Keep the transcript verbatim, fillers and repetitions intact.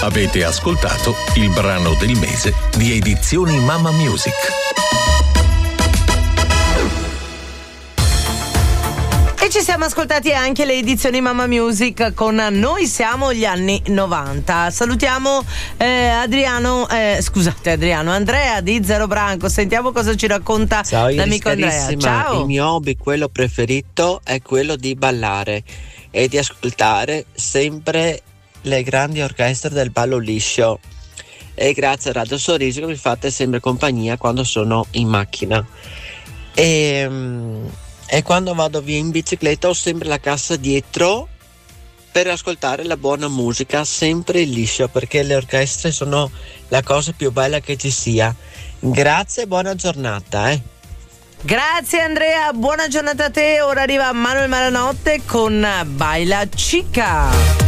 Avete ascoltato il brano del mese di Edizioni Mamma Music. E ci siamo ascoltati anche le edizioni Mamma Music con Noi siamo gli anni novanta. Salutiamo eh, Adriano, eh, scusate Adriano, Andrea di Zero Branco. Sentiamo cosa ci racconta Ciao, l'amico Andrea. Ciao. Il mio hobby, quello preferito, è quello di ballare e di ascoltare sempre le grandi orchestre del ballo liscio. E grazie a Radio Sorriso che mi fate sempre compagnia quando sono in macchina. E... E quando vado via in bicicletta ho sempre la cassa dietro per ascoltare la buona musica, sempre in liscio, perché le orchestre sono la cosa più bella che ci sia. Grazie e buona giornata. Eh. Grazie Andrea, buona giornata a te. Ora arriva Manuel Malanotte con Baila Chica.